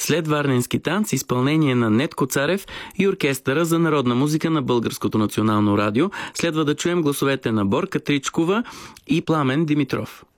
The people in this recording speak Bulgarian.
След Варненски танц, изпълнение на Нетко Царев и Оркестъра за народна музика на Българското национално радио. Следва да чуем гласовете на Борка Тричкова и Пламен Димитров.